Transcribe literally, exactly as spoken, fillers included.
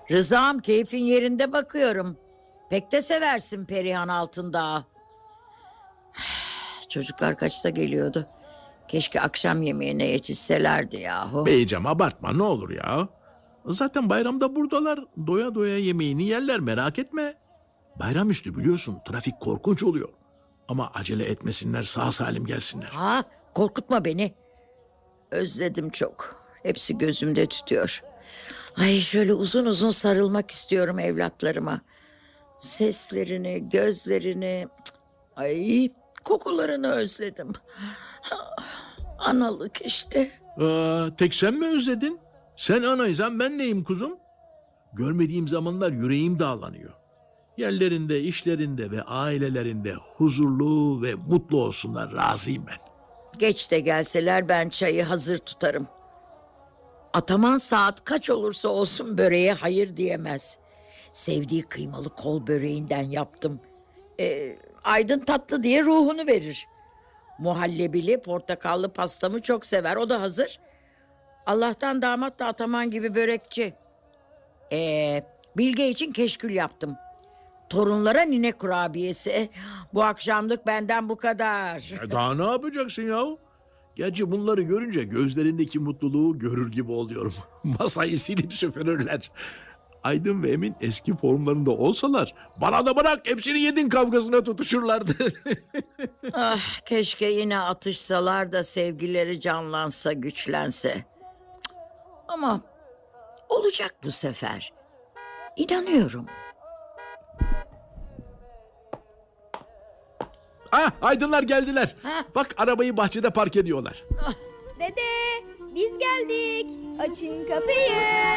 Rızam, keyfin yerinde bakıyorum. Pek de seversin Perihan Altındağ. Çocuklar kaçta geliyordu? Keşke akşam yemeğine yetişselerdi yahu. Beyciğim abartma ne olur ya. Zaten bayramda buradalar. Doya doya yemeğini yerler, merak etme. Bayramüstü biliyorsun trafik korkunç oluyor. Ama acele etmesinler, sağ salim gelsinler. Ha, korkutma beni. Özledim çok. Hepsi gözümde tütüyor. Ay, şöyle uzun uzun sarılmak istiyorum evlatlarıma. Seslerini, gözlerini, cık, ay kokularını özledim. Analık işte. Aa, tek sen mi özledin? Sen anaysan ben neyim kuzum? Görmediğim zamanlar yüreğim dağlanıyor. Yerlerinde, işlerinde ve ailelerinde huzurlu ve mutlu olsunlar, razıyım ben. Geç de gelseler ben çayı hazır tutarım. Ataman saat kaç olursa olsun böreğe hayır diyemez. Sevdiği kıymalı kol böreğinden yaptım. Ee, Aydın tatlı diye ruhunu verir. Muhallebili portakallı pastamı çok sever. O da hazır. Allah'tan damat da Ataman gibi börekçi. Ee, Bilge için keşkül yaptım. Torunlara nine kurabiyesi. Bu akşamlık benden bu kadar. Ya daha ne yapacaksın yahu? Gerçi bunları görünce gözlerindeki mutluluğu görür gibi oluyorum. Masayı silip süpürürler. Aydın ve Emin eski formlarında olsalar bana da bırak hepsini yedin kavgasına tutuşurlardı. Ah, keşke yine atışsalar da sevgileri canlansa, güçlense. Cık, ama olacak bu sefer. İnanıyorum. Ah, Aydınlar geldiler. Ha? Bak arabayı bahçede park ediyorlar. Dede, biz geldik. Açın kapıyı.